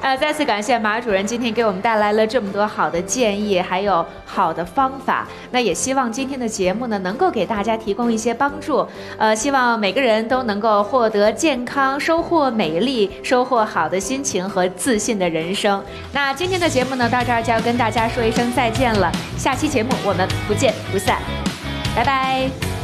再次感谢马主任今天给我们带来了这么多好的建议，还有好的方法。那也希望今天的节目呢，能够给大家提供一些帮助。希望每个人都能够获得健康，收获美丽，收获好的心情和自信的人生。那今天的节目呢，到这儿就要跟大家说一声再见了。下期节目我们不见不散，拜拜。